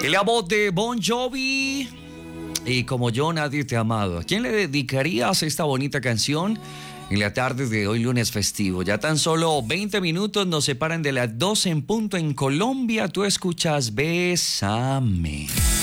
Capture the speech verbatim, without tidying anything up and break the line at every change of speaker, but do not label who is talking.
Y la voz de Bon Jovi. Y como yo, nadie te ha amado. ¿A quién le dedicarías esta bonita canción en la tarde de hoy, lunes festivo? Ya tan solo veinte minutos nos separan de las doce en punto en Colombia. Tú escuchas Bésame.